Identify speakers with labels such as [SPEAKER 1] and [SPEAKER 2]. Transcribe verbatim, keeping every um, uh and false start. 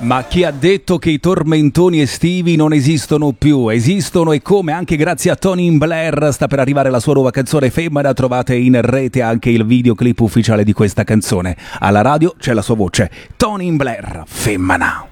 [SPEAKER 1] Ma chi ha detto che i tormentoni estivi non esistono più? Esistono, e come, anche grazie a Tony Blair. Sta per arrivare la sua nuova canzone Femmina, trovate in rete anche il videoclip ufficiale di questa canzone. Alla radio c'è la sua voce, Tony Blair, Femmina.